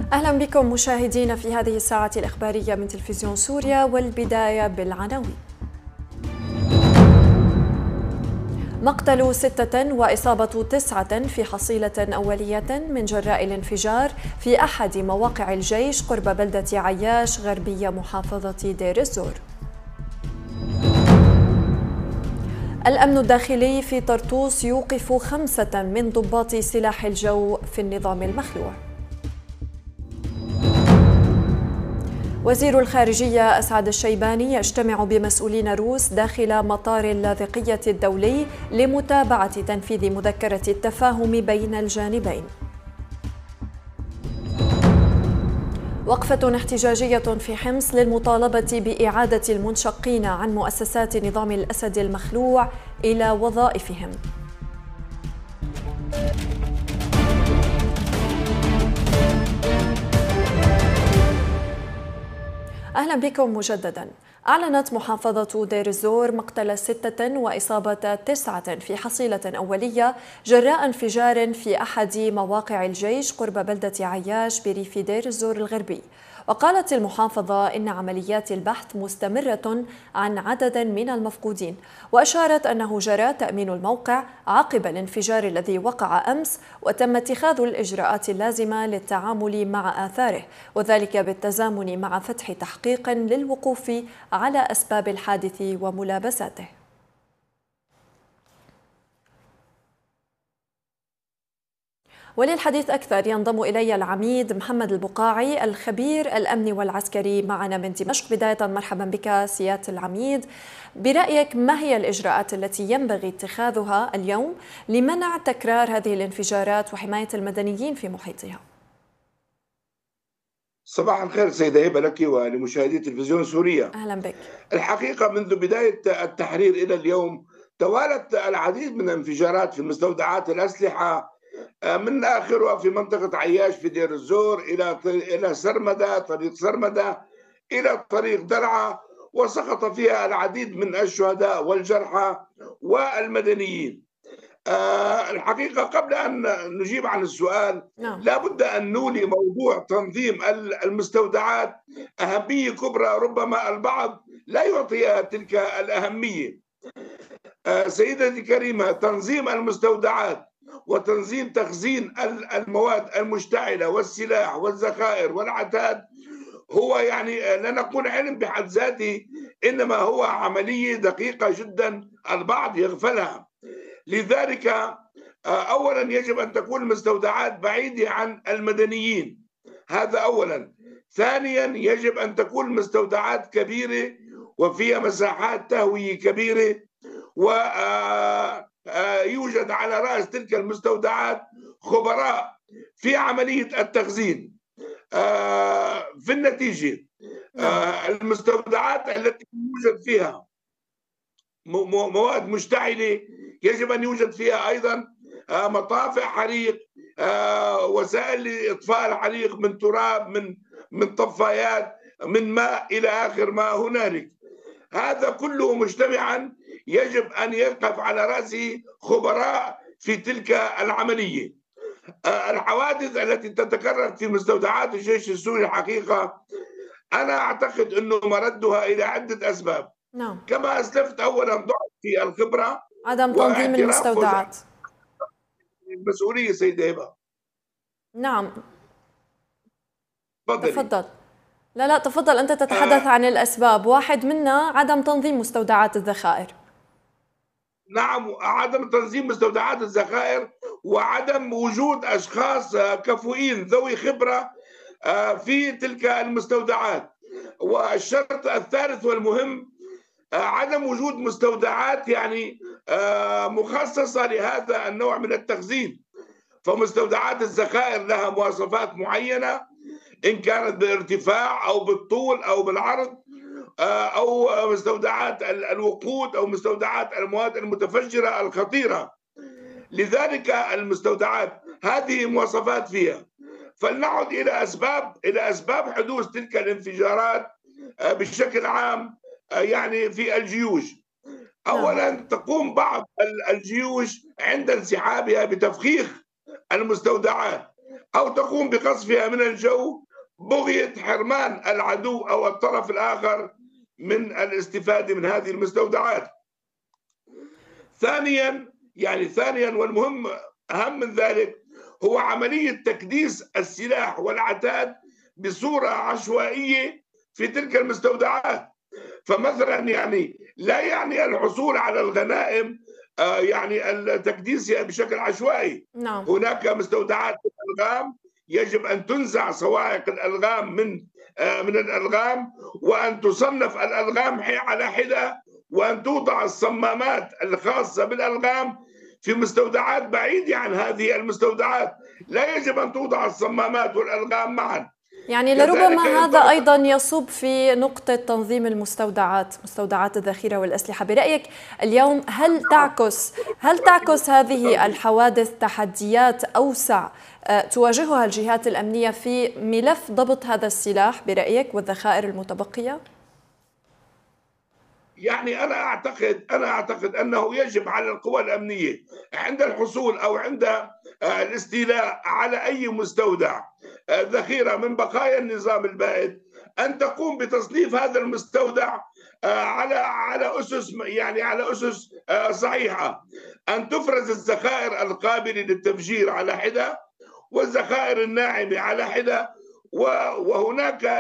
أهلا بكم مشاهدينا في هذه الساعة الإخبارية من تلفزيون سوريا، والبداية بالعناوين. مقتل 6 وإصابة 9 في حصيلة أولية من جراء الانفجار في أحد مواقع الجيش قرب بلدة عياش غربية محافظة دير الزور. الأمن الداخلي في طرطوس يوقف 5 من ضباط سلاح الجو في النظام المخلوع. وزير الخارجية أسعد الشيباني يجتمع بمسؤولين روس داخل مطار اللاذقية الدولي لمتابعة تنفيذ مذكرة التفاهم بين الجانبين. وقفة احتجاجية في حمص للمطالبة بإعادة المنشقين عن مؤسسات نظام الأسد المخلوع إلى وظائفهم. أهلا بكم مجددا. أعلنت محافظة دير الزور مقتل 6 وإصابة 9 في حصيلة أولية جراء انفجار في أحد مواقع الجيش قرب بلدة عياش بريف دير الزور الغربي. وقالت المحافظة إن عمليات البحث مستمرة عن عدد من المفقودين، وأشارت أنه جرى تأمين الموقع عقب الانفجار الذي وقع أمس، وتم اتخاذ الإجراءات اللازمة للتعامل مع آثاره، وذلك بالتزامن مع فتح تحقيق للوقوف على أسباب الحادث وملابساته. وللحديث أكثر ينضم إلي العميد محمد البقاعي الخبير الأمني والعسكري معنا من دمشق. بداية مرحبا بك سيادة العميد، برأيك ما هي الإجراءات التي ينبغي اتخاذها اليوم لمنع تكرار هذه الانفجارات وحماية المدنيين في محيطها؟ صباح الخير سيدة هبة لك ولمشاهدي تلفزيون سوريا. أهلا بك. الحقيقة منذ بداية التحرير إلى اليوم توالت العديد من الانفجارات في مستودعات الأسلحة، من آخرها في منطقة عياش في دير الزور إلى سرمدة، طريق سرمدة إلى طريق درعا، وسقط فيها العديد من الشهداء والجرحى والمدنيين. الحقيقة قبل أن نجيب عن السؤال لا بد أن نولي موضوع تنظيم المستودعات أهمية كبرى، ربما البعض لا يعطيها تلك الأهمية. سيدتي الكريمة، تنظيم المستودعات وتنظيم تخزين المواد المشتعلة والسلاح والذخائر والعتاد هو لا نقول علم بحد ذاته، إنما هو عملية دقيقة جدا البعض يغفلها. لذلك أولا يجب أن تكون المستودعات بعيدة عن المدنيين، هذا أولا. ثانيا يجب أن تكون المستودعات كبيرة وفيها مساحات تهوية كبيرة، ويوجد على رأس تلك المستودعات خبراء في عملية التخزين. في النتيجة المستودعات التي يوجد فيها مواد مشتعلة يجب أن يوجد فيها أيضا مطافئ حريق، وسائل لإطفاء الحريق من تراب، من طفايات، من ماء إلى آخر ما هنالك. هذا كله مجتمعا يجب أن يقف على رأسه خبراء في تلك العملية. الحوادث التي تتكرر في مستودعات الجيش السوري الحقيقة أنا أعتقد أنه مردها إلى عدة أسباب. كما أسلفت، أولا ضعف في الخبرة، عدم تنظيم المستودعات، المسؤولية. سيدة هبة نعم تفضل. لا تفضل، أنت تتحدث عن الأسباب، واحد منها عدم تنظيم مستودعات الذخائر. نعم، عدم تنظيم مستودعات الذخائر وعدم وجود أشخاص كفؤين ذوي خبرة في تلك المستودعات. والشرط الثالث والمهم عدم وجود مستودعات مخصصة لهذا النوع من التخزين. فمستودعات الذخائر لها مواصفات معينة، إن كانت بالارتفاع أو بالطول أو بالعرض، أو مستودعات الوقود أو مستودعات المواد المتفجرة الخطيرة. لذلك المستودعات هذه مواصفات فيها. فلنعد إلى أسباب حدوث تلك الانفجارات بشكل عام. في الجيوش، أولا تقوم بعض الجيوش عند انسحابها بتفخيخ المستودعات. أو تقوم بقصفها من الجو بغية حرمان العدو أو الطرف الآخر من الاستفادة من هذه المستودعات. ثانيا والمهم أهم من ذلك هو عملية تكديس السلاح والعتاد بصورة عشوائية في تلك المستودعات. فمثلا لا يعني الحصول على الغنائم تكديسها بشكل عشوائي. نعم. هناك مستودعات الألغام يجب أن تنزع صواعق الألغام من الألغام، وأن تصنف الألغام على حدة، وأن توضع الصمامات الخاصة بالألغام في مستودعات بعيدة عن هذه المستودعات. لا يجب أن توضع الصمامات والألغام معا. يعني لربما هذا أيضا يصب في نقطة تنظيم المستودعات، مستودعات الذخيرة والأسلحة. برأيك اليوم هل تعكس هذه الحوادث تحديات أوسع تواجهها الجهات الأمنية في ملف ضبط هذا السلاح برأيك والذخائر المتبقية؟ أنا أعتقد أنه يجب على القوى الأمنية عند الحصول أو عند الاستيلاء على أي مستودع ذخيرة من بقايا النظام البائد أن تقوم بتصنيف هذا المستودع على أسس صحيحة، أن تفرز الذخائر القابلة للتفجير على حدة والذخائر الناعمة على حدة، وهناك